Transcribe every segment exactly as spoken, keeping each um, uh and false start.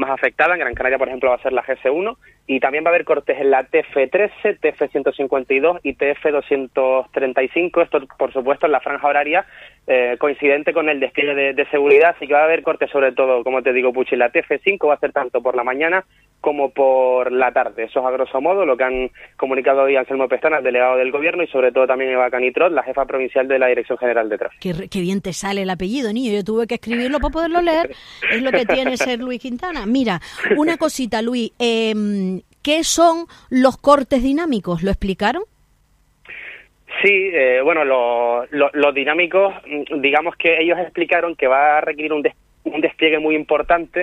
más afectada. En Gran Canaria, por ejemplo, va a ser la G S uno, y también va a haber cortes en la T F trece, T F ciento cincuenta y dos y T F doscientos treinta y cinco, esto por supuesto en la franja horaria eh, coincidente con el despliegue de, de seguridad, así que va a haber cortes sobre todo, como te digo, Puchi, la T F cinco va a ser tanto por la mañana como por la tarde. Eso es a grosso modo lo que han comunicado hoy Anselmo Pestana, el delegado del Gobierno, y sobre todo también Eva Canitrot, la jefa provincial de la Dirección General de Tráfico. Qué, qué bien te sale el apellido, niño. Yo tuve que escribirlo para poderlo leer. Es lo que tiene ser Luis Quintana. Mira, una cosita, Luis. Eh, ¿Qué son los cortes dinámicos? ¿Lo explicaron? Sí, eh, bueno, los lo, lo dinámicos, digamos que ellos explicaron que va a requerir un, des, un despliegue muy importante,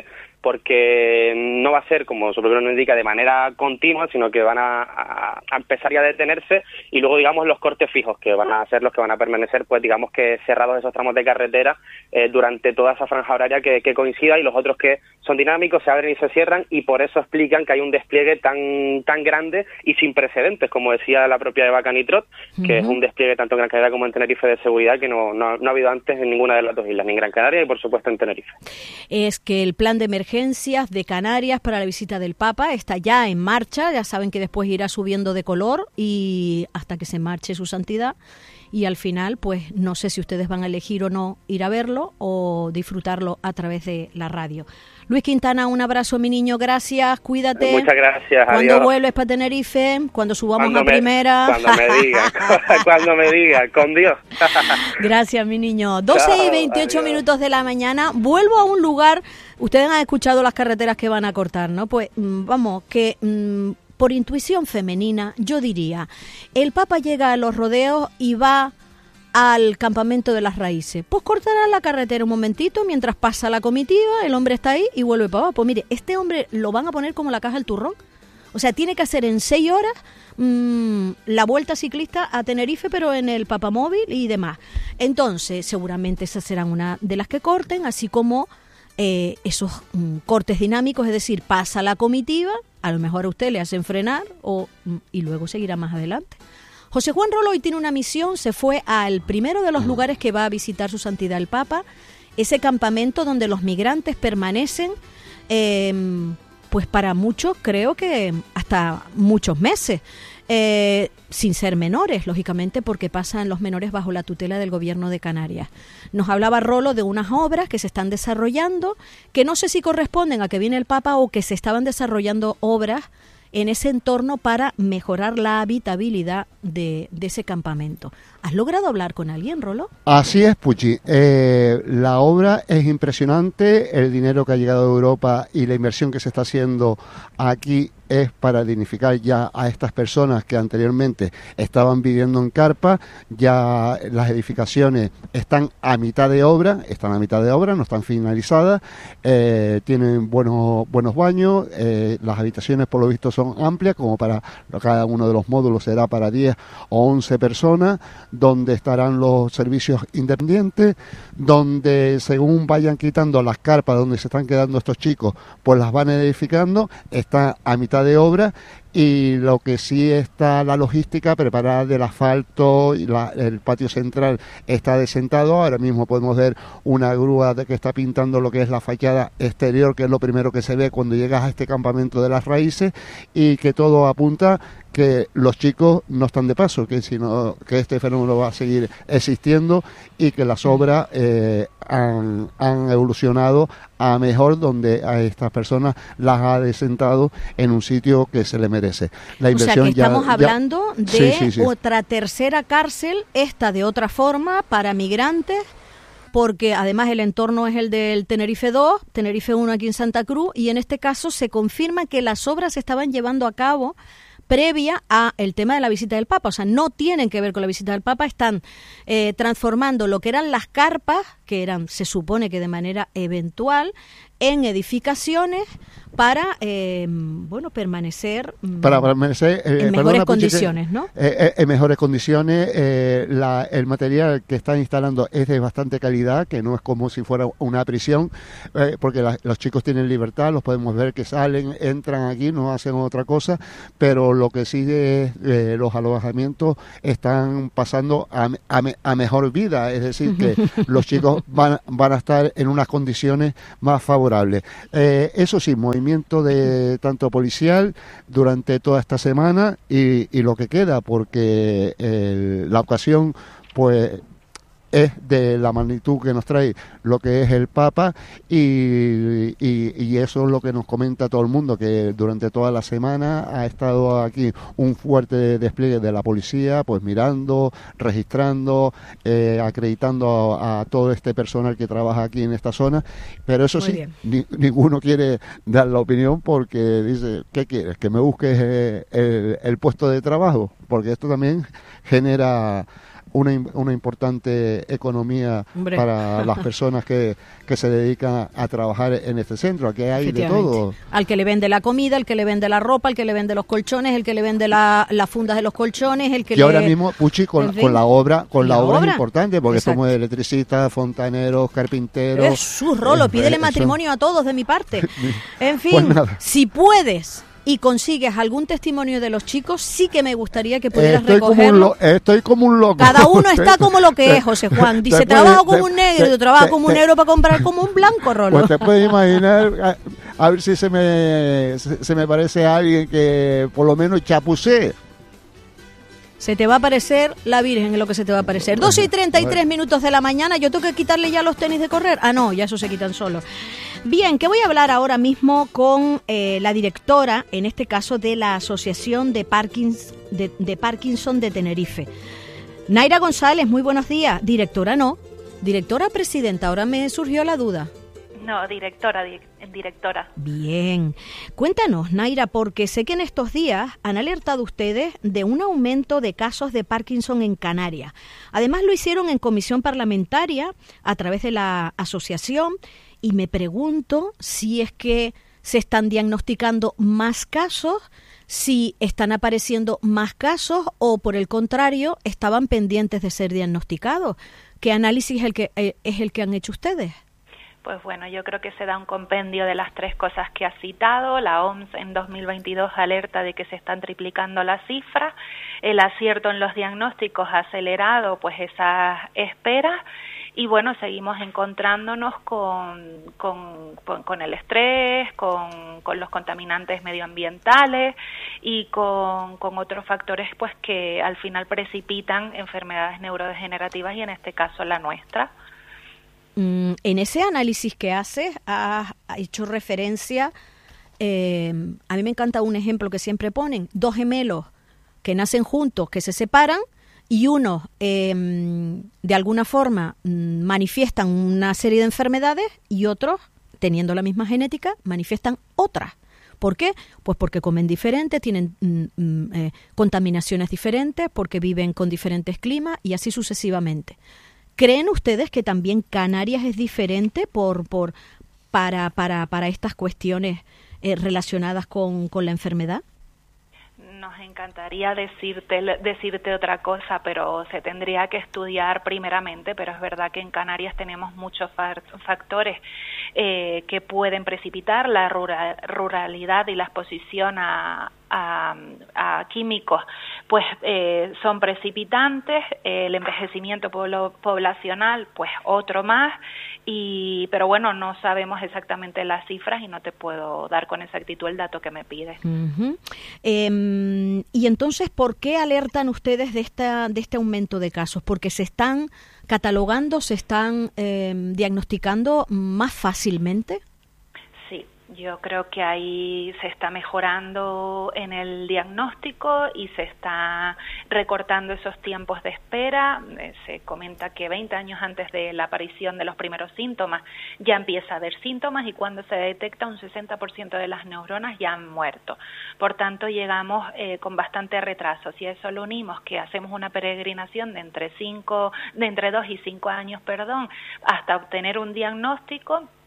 porque no va a ser, como su propio nombre indica, de manera continua, sino que van a, a, a empezar ya a detenerse, y luego, digamos, los cortes fijos, que van a ser los que van a permanecer, pues digamos que cerrados esos tramos de carretera eh, durante toda esa franja horaria que, que coincida, y los otros que son dinámicos se abren y se cierran, y por eso explican que hay un despliegue tan tan grande y sin precedentes, como decía la propia Eva Canitrot, que uh-huh. es un despliegue tanto en Gran Canaria como en Tenerife de seguridad que no, no, no ha habido antes en ninguna de las dos islas, ni en Gran Canaria y por supuesto en Tenerife. Es que el plan de emergencia de Canarias para la visita del Papa está ya en marcha. Ya saben que después irá subiendo de color y hasta que se marche su santidad, y al final pues no sé si ustedes van a elegir o no ir a verlo o disfrutarlo a través de la radio. Luis Quintana, un abrazo, mi niño, gracias, cuídate. Muchas gracias, Cuando adiós. Vuelves para Tenerife, cuando subamos cuando a me, primera. Cuando me diga, cuando me diga, con Dios. Gracias, mi niño. doce Chao, y veintiocho adiós. minutos de la mañana. Vuelvo a un lugar, ustedes han escuchado las carreteras que van a cortar, ¿no? Pues vamos, que mmm, por intuición femenina, yo diría, el Papa llega a los rodeos y va al campamento de las raíces. Pues cortará la carretera un momentito mientras pasa la comitiva, el hombre está ahí y vuelve para abajo. Pues mire, este hombre lo van a poner como la caja del turrón. O sea, tiene que hacer en seis horas mmm, la vuelta ciclista a Tenerife, pero en el papamóvil y demás. Entonces, seguramente esas serán una de las que corten, así como eh, esos mmm, cortes dinámicos, es decir, pasa la comitiva, a lo mejor a usted le hacen frenar o, mmm, y luego seguirá más adelante. José Juan Rolo hoy tiene una misión, se fue al primero de los lugares que va a visitar su santidad el Papa, ese campamento donde los migrantes permanecen, eh, pues para muchos creo que hasta muchos meses, eh, sin ser menores, lógicamente, porque pasan los menores bajo la tutela del Gobierno de Canarias. Nos hablaba Rolo de unas obras que se están desarrollando, que no sé si corresponden a que viene el Papa o que se estaban desarrollando obras en ese entorno para mejorar la habitabilidad de, de ese campamento. ¿Has logrado hablar con alguien, Rolo? Así es, Puchi. Eh, la obra es impresionante, el dinero que ha llegado de Europa y la inversión que se está haciendo aquí es para dignificar ya a estas personas que anteriormente estaban viviendo en carpa. Ya las edificaciones están a mitad de obra, están a mitad de obra, no están finalizadas, eh, tienen buenos buenos baños, eh, las habitaciones por lo visto son amplias, como para cada uno de los módulos será para diez o once personas, donde estarán los servicios independientes, donde según vayan quitando las carpas donde se están quedando estos chicos, pues las van edificando, está a mitad de obra. Y lo que sí está la logística preparada del asfalto, y la, el patio central está desentado. Ahora mismo podemos ver una grúa de que está pintando lo que es la fachada exterior, que es lo primero que se ve cuando llegas a este campamento de las raíces, y que todo apunta que los chicos no están de paso, que sino que este fenómeno va a seguir existiendo y que las obras eh, han, han evolucionado a mejor, donde a estas personas las ha desentado en un sitio que se le merece. La inversión, o sea que estamos ya, hablando ya, de sí, sí, sí. otra tercera cárcel, esta de otra forma, para migrantes, porque además el entorno es el del Tenerife dos, Tenerife uno aquí en Santa Cruz, y en este caso se confirma que las obras se estaban llevando a cabo previa a el tema de la visita del Papa, o sea, no tienen que ver con la visita del Papa, están eh, transformando lo que eran las carpas, que eran, se supone que de manera eventual, en edificaciones para, eh, bueno, permanecer, para permanecer eh, en mejores perdona, condiciones, ¿no? Eh, eh, en mejores condiciones. Eh, la, el material que están instalando es de bastante calidad, que no es como si fuera una prisión, eh, porque la, los chicos tienen libertad, los podemos ver que salen, entran aquí, no hacen otra cosa, pero lo que sigue, eh, los alojamientos están pasando a, a, a mejor vida, es decir, que los chicos van, van a estar en unas condiciones más favorables. Eh, eso sí, movimiento de tanto policial durante toda esta semana y, y lo que queda, porque el, la ocasión pues es de la magnitud que nos trae lo que es el Papa y, y, y eso es lo que nos comenta todo el mundo, que durante toda la semana ha estado aquí un fuerte despliegue de la policía, pues mirando, registrando, eh, acreditando a, a todo este personal que trabaja aquí en esta zona, pero eso Muy sí, ni, ninguno quiere dar la opinión porque dice, ¿qué quieres? ¿Que me busques eh, el, el puesto de trabajo? Porque esto también genera Una, una importante economía Hombre. para las personas que, que se dedican a trabajar en este centro. Aquí hay de todo. Al que le vende la comida, al que le vende la ropa, al que le vende los colchones, el que le vende la, las fundas de los colchones, el que y le... ahora mismo, Puchi, con, con la obra con la, la obra, obra es importante, porque Exacto. somos electricistas, fontaneros, carpinteros... Es su rolo, eh, pídele eh, matrimonio a todos de mi parte. En fin, pues si puedes... y consigues algún testimonio de los chicos, sí que me gustaría que pudieras estoy recogerlo. Como lo, estoy como un loco. Cada uno está como lo que es, José Juan. Dice, trabajo como un negro, yo trabajo como un negro para comprar como un blanco, Rolo. Pues te puedes imaginar, a, a ver si se me, se, se me parece a alguien que por lo menos chapucee. Se te va a aparecer la Virgen, es lo que se te va a aparecer. doce y treinta y tres minutos de la mañana, yo tengo que quitarle ya los tenis de correr. Ah, no, ya eso se quitan solos. Bien, que voy a hablar ahora mismo con eh, la directora, en este caso de la Asociación de, Parkins, de, de Parkinson de Tenerife. Naira González, muy buenos días. Directora no, directora presidenta, ahora me surgió la duda. No, directora, di- directora. Bien. Cuéntanos, Naira, porque sé que en estos días han alertado ustedes de un aumento de casos de Parkinson en Canarias. Además, lo hicieron en comisión parlamentaria a través de la asociación y me pregunto si es que se están diagnosticando más casos, si están apareciendo más casos o, por el contrario, estaban pendientes de ser diagnosticados. ¿Qué análisis es el que, eh, es el que han hecho ustedes? Pues bueno, yo creo que se da un compendio de las tres cosas que ha citado. La O M S en dos mil veintidós alerta de que se están triplicando las cifras. El acierto en los diagnósticos ha acelerado pues esas esperas. Y bueno, seguimos encontrándonos con, con, con, con el estrés, con, con los contaminantes medioambientales y con, con otros factores pues que al final precipitan enfermedades neurodegenerativas y en este caso la nuestra. En ese análisis que haces, has hecho referencia, eh, a mí me encanta un ejemplo que siempre ponen, dos gemelos que nacen juntos, que se separan, y uno, eh, de alguna forma, manifiestan una serie de enfermedades, y otros, teniendo la misma genética, manifiestan otras. ¿Por qué? Pues porque comen diferente, tienen mm, eh, contaminaciones diferentes, porque viven con diferentes climas, y así sucesivamente. ¿Creen ustedes que también Canarias es diferente por, por, para, para, para estas cuestiones eh, relacionadas con, con la enfermedad? Nos encantaría decirte, decirte otra cosa, pero se tendría que estudiar primeramente, pero es verdad que en Canarias tenemos muchos factores eh, que pueden precipitar la rural, ruralidad y la exposición a, a, a químicos, pues eh, son precipitantes, eh, el envejecimiento poblo, poblacional, pues otro más, y pero bueno, no sabemos exactamente las cifras y no te puedo dar con exactitud el dato que me pides. Uh-huh. Eh, y entonces, ¿por qué alertan ustedes de esta de este aumento de casos? ¿Porque se están catalogando, se están eh, diagnosticando más fácilmente? Sí. Yo creo que ahí se está mejorando en el diagnóstico y se está recortando esos tiempos de espera. Se comenta que veinte años antes de la aparición de los primeros síntomas ya empieza a haber síntomas y cuando se detecta un sesenta por ciento de las neuronas ya han muerto. Por tanto, llegamos eh, con bastante retraso. Si a eso lo unimos que hacemos una peregrinación de entre cinco, de entre dos y cinco años, perdón, hasta obtener un diagnóstico,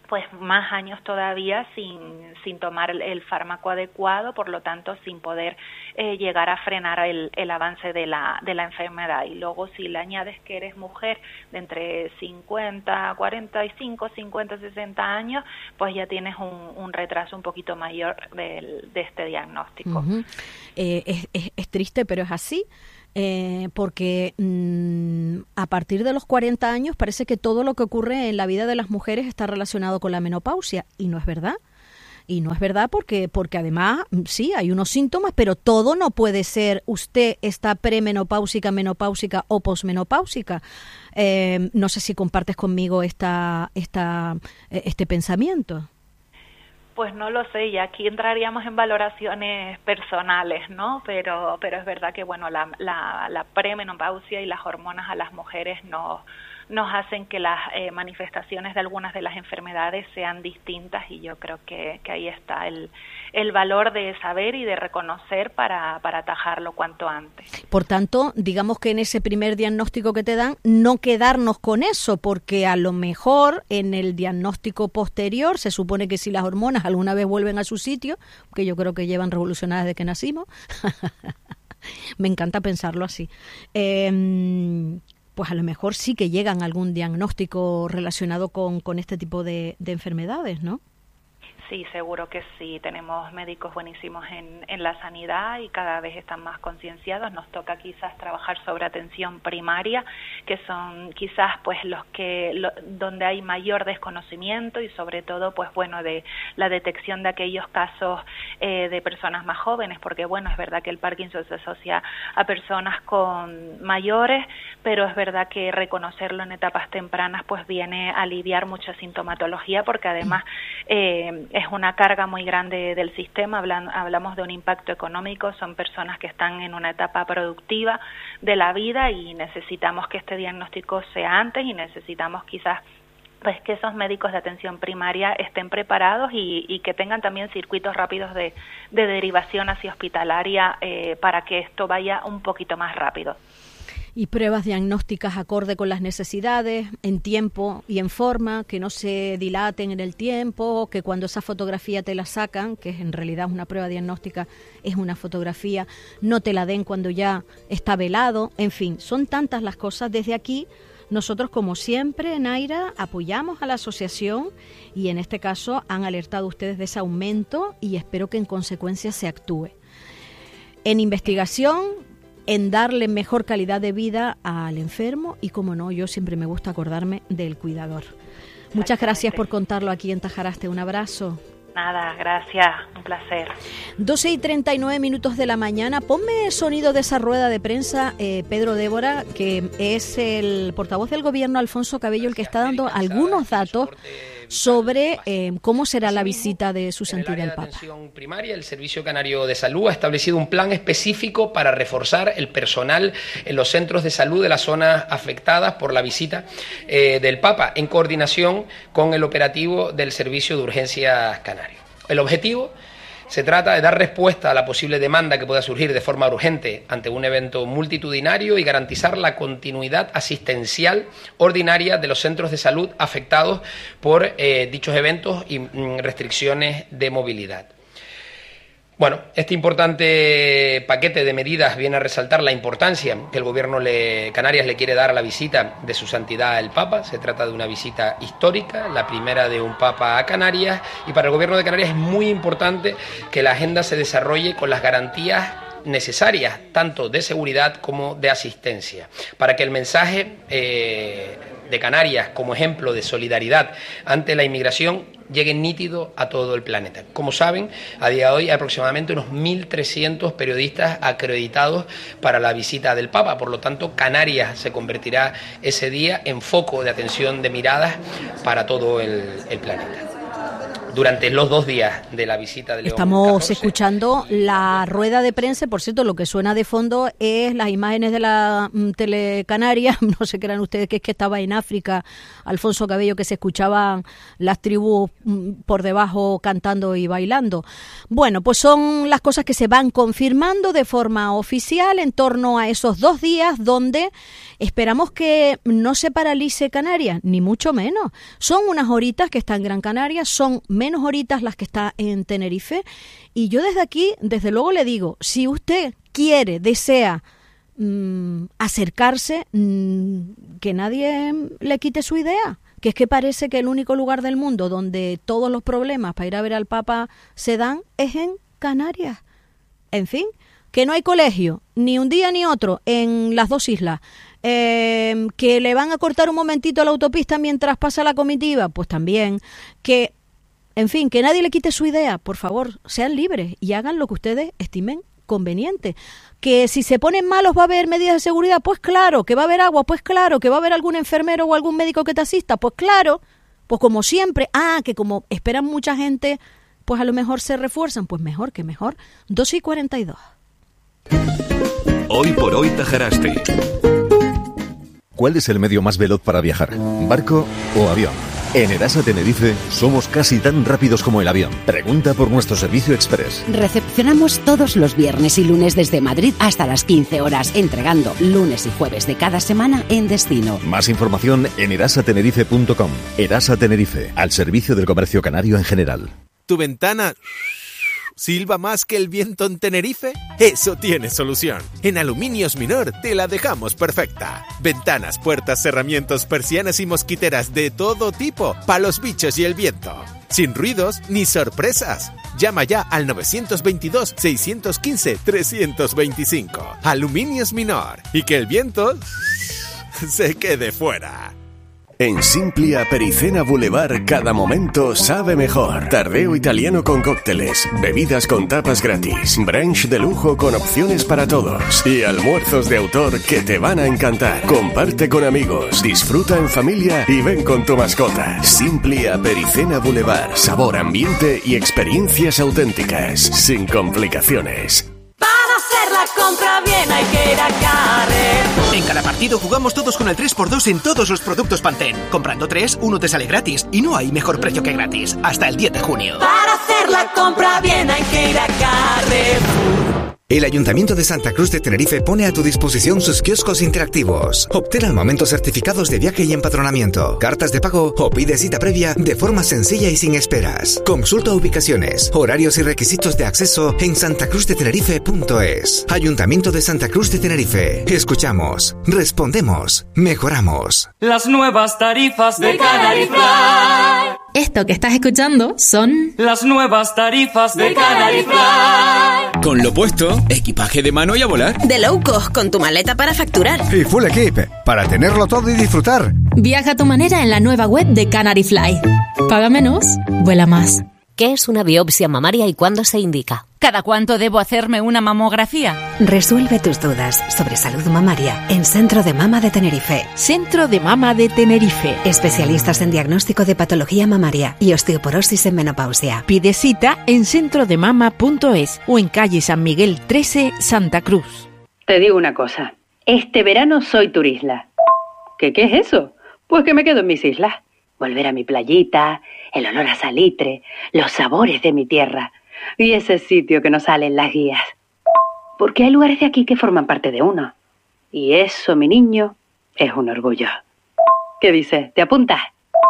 pues más años todavía sin, sin tomar el, el fármaco adecuado, por lo tanto sin poder eh, llegar a frenar el, el avance de la, de la enfermedad. Y luego si le añades que eres mujer de entre cincuenta, cuarenta y cinco, cincuenta, sesenta años, pues ya tienes un, un retraso un poquito mayor del, de este diagnóstico. Uh-huh. eh, es, es, es triste, pero es así. Eh, porque mmm, a partir de los cuarenta años parece que todo lo que ocurre en la vida de las mujeres está relacionado con la menopausia, y no es verdad. Y no es verdad porque, porque además, sí, hay unos síntomas, pero todo no puede ser usted está premenopáusica, menopáusica o posmenopáusica. Eh, no sé si compartes conmigo esta, esta, este pensamiento. Pues no lo sé, y aquí entraríamos en valoraciones personales, ¿no? Pero pero es verdad que, bueno, la, la, la premenopausia y las hormonas a las mujeres nos, nos hacen que las eh, manifestaciones de algunas de las enfermedades sean distintas, y yo creo que, que ahí está el, el valor de saber y de reconocer para, para atajarlo cuanto antes. Por tanto, digamos que en ese primer diagnóstico que te dan, no quedarnos con eso, porque a lo mejor en el diagnóstico posterior se supone que si las hormonas alguna vez vuelven a su sitio, que yo creo que llevan revolucionadas desde que nacimos, me encanta pensarlo así, eh, pues a lo mejor sí que llegan a algún diagnóstico relacionado con, con este tipo de, de enfermedades, ¿no? Sí, seguro que sí. Tenemos médicos buenísimos en, en la sanidad y cada vez están más concienciados. Nos toca quizás trabajar sobre atención primaria, que son quizás pues los que lo, donde hay mayor desconocimiento, y sobre todo pues bueno de la detección de aquellos casos eh, de personas más jóvenes, porque bueno, es verdad que el Parkinson se asocia a personas con mayores, pero es verdad que reconocerlo en etapas tempranas pues viene a aliviar mucha sintomatología, porque además eh, es una carga muy grande del sistema. Hablan, hablamos de un impacto económico, son personas que están en una etapa productiva de la vida y necesitamos que este diagnóstico sea antes, y necesitamos quizás pues que esos médicos de atención primaria estén preparados y, y que tengan también circuitos rápidos de, de derivación hacia hospitalaria eh, para que esto vaya un poquito más rápido. Y pruebas diagnósticas acorde con las necesidades, en tiempo y en forma, que no se dilaten en el tiempo, que cuando esa fotografía te la sacan, que en realidad es una prueba diagnóstica, es una fotografía, no te la den cuando ya está velado. En fin, son tantas las cosas. Desde aquí, nosotros, como siempre, Naira, apoyamos a la asociación, y en este caso han alertado ustedes de ese aumento, y espero que en consecuencia se actúe en investigación, en darle mejor calidad de vida al enfermo, y como no, yo siempre me gusta acordarme del cuidador. Muchas gracias por contarlo aquí en Tajaraste. Un abrazo. Nada, gracias, un placer. doce y treinta y nueve minutos de la mañana. Ponme sonido de esa rueda de prensa, eh, Pedro Débora, que es el portavoz del gobierno, Alfonso Cabello, el que está dando algunos datos sobre eh, cómo será la visita de su santidad el Papa. En el área de atención primaria, el Servicio Canario de Salud ha establecido un plan específico para reforzar el personal en los centros de salud de las zonas afectadas por la visita eh, del Papa, en coordinación con el operativo del Servicio de Urgencias Canario. El objetivo se trata de dar respuesta a la posible demanda que pueda surgir de forma urgente ante un evento multitudinario y garantizar la continuidad asistencial ordinaria de los centros de salud afectados por eh, dichos eventos y mm, restricciones de movilidad. Bueno, este importante paquete de medidas viene a resaltar la importancia que el Gobierno de Canarias le quiere dar a la visita de su santidad el Papa. Se trata de una visita histórica, la primera de un Papa a Canarias, y para el Gobierno de Canarias es muy importante que la agenda se desarrolle con las garantías necesarias, tanto de seguridad como de asistencia, para que el mensaje eh, de Canarias como ejemplo de solidaridad ante la inmigración llegue nítido a todo el planeta. Como saben, a día de hoy hay aproximadamente unos mil trescientos periodistas acreditados para la visita del Papa. Por lo tanto, Canarias se convertirá ese día en foco de atención de miradas para todo el, el planeta. durante los dos días de la visita de León Estamos catorce. escuchando la rueda de prensa. Por cierto, lo que suena de fondo es las imágenes de la mm, Telecanaria. No se crean ustedes que es que estaba en África Alfonso Cabello, que se escuchaban las tribus mm, por debajo cantando y bailando. Bueno, pues son las cosas que se van confirmando de forma oficial en torno a esos dos días donde esperamos que no se paralice Canarias, ni mucho menos. Son unas horitas que está en Gran Canaria, son menos horitas las que está en Tenerife. Y yo desde aquí, desde luego le digo, si usted quiere, desea mmm, acercarse, mmm, que nadie le quite su idea. Que es que parece que el único lugar del mundo donde todos los problemas para ir a ver al Papa se dan es en Canarias. En fin, que no hay colegio, ni un día ni otro, en las dos islas. Eh, que le van a cortar un momentito la autopista mientras pasa la comitiva, pues también. Que, en fin, que nadie le quite su idea. Por favor, sean libres y hagan lo que ustedes estimen conveniente. Que si se ponen malos va a haber medidas de seguridad, pues claro. Que va a haber agua, pues claro. Que va a haber algún enfermero o algún médico que te asista, pues claro. Pues como siempre. Ah, que como esperan mucha gente, pues a lo mejor se refuerzan. Pues mejor que mejor. dos y cuarenta y dos. Hoy por hoy Tajaraste. ¿Cuál es el medio más veloz para viajar? ¿Barco o avión? En Erasa Tenerife somos casi tan rápidos como el avión. Pregunta por nuestro servicio express. Recepcionamos todos los viernes y lunes desde Madrid hasta las quince horas, entregando lunes y jueves de cada semana en destino. Más información en erasa tenerife punto com. Erasa Tenerife, al servicio del comercio canario en general. ¿Tu ventana silba más que el viento en Tenerife? Eso tiene solución. En Aluminios Minor te la dejamos perfecta. Ventanas, puertas, cerramientos, persianas y mosquiteras de todo tipo, para los bichos y el viento. Sin ruidos ni sorpresas. Llama ya al nueve dos dos, seis uno cinco, tres dos cinco. Aluminios Minor. Y que el viento se quede fuera. En Simplia Pericena Boulevard cada momento sabe mejor. Tardeo italiano con cócteles, bebidas con tapas gratis, brunch de lujo con opciones para todos y almuerzos de autor que te van a encantar. Comparte con amigos, disfruta en familia y ven con tu mascota. Simplia Pericena Boulevard, sabor, ambiente y experiencias auténticas, sin complicaciones. Para hacer la compra bien hay que ir a Carrefour. En cada partido jugamos todos con el tres por dos en todos los productos Pantene. Comprando tres, uno te sale gratis. Y no hay mejor precio que gratis. Hasta el diez de junio. Para hacer la compra bien hay que ir a Carrefour. El Ayuntamiento de Santa Cruz de Tenerife pone a tu disposición sus kioscos interactivos. Obtén al momento certificados de viaje y empadronamiento, cartas de pago o pide cita previa de forma sencilla y sin esperas. Consulta ubicaciones, horarios y requisitos de acceso en santacruz de tenerife punto es. Ayuntamiento de Santa Cruz de Tenerife. Escuchamos, respondemos, mejoramos. Las nuevas tarifas de Canary Fly. Esto que estás escuchando son las nuevas tarifas de Canary Fly. Con lo puesto, equipaje de mano y a volar. De low cost, con tu maleta para facturar. Y full equip, para tenerlo todo y disfrutar. Viaja a tu manera en la nueva web de Canary Fly. Paga menos, vuela más. ¿Qué es una biopsia mamaria y cuándo se indica? ¿Cada cuánto debo hacerme una mamografía? Resuelve tus dudas sobre salud mamaria en Centro de Mama de Tenerife. Centro de Mama de Tenerife. Especialistas en diagnóstico de patología mamaria y osteoporosis en menopausia. Pide cita en centro de mama punto es o en calle San Miguel trece, Santa Cruz. Te digo una cosa. Este verano soy turisla. ¿Qué, qué es eso? Pues que me quedo en mis islas. Volver a mi playita, el olor a salitre, los sabores de mi tierra y ese sitio que nos sale en las guías. Porque hay lugares de aquí que forman parte de uno. Y eso, mi niño, es un orgullo. ¿Qué dices? ¿Te apuntas?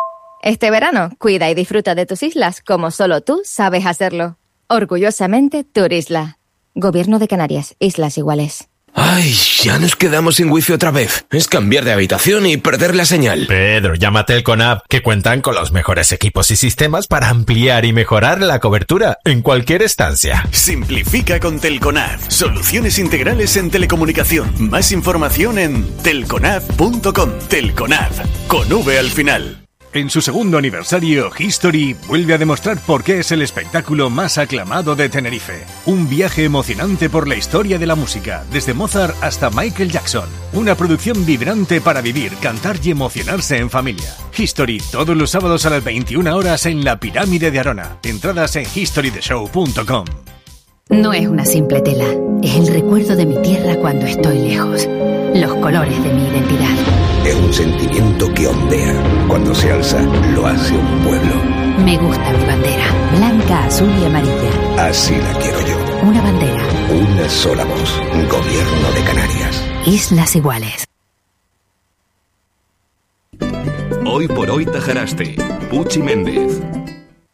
Este verano, cuida y disfruta de tus islas como solo tú sabes hacerlo. Orgullosamente, Turisla. Gobierno de Canarias, Islas Iguales. Ay, ya nos quedamos sin wifi otra vez. Es cambiar de habitación y perder la señal. Pedro, llama a Telconab, que cuentan con los mejores equipos y sistemas para ampliar y mejorar la cobertura en cualquier estancia. Simplifica con Telconab. Soluciones integrales en telecomunicación. Más información en telconab punto com. Telconab, con V al final. En su segundo aniversario, History vuelve a demostrar por qué es el espectáculo más aclamado de Tenerife. Un viaje emocionante por la historia de la música, desde Mozart hasta Michael Jackson. Una producción vibrante para vivir, cantar y emocionarse en familia. History, todos los sábados a las veintiuna horas en la Pirámide de Arona. Entradas en history the show punto com. No es una simple tela, es el recuerdo de mi tierra cuando estoy lejos. Los colores de mi identidad. Es un sentimiento que ondea. Cuando se alza, lo hace un pueblo. Me gusta mi bandera, blanca, azul y amarilla. Así la quiero yo. Una bandera. Una sola voz. Gobierno de Canarias. Islas Iguales. Hoy por hoy Tajaraste. Puchi Méndez.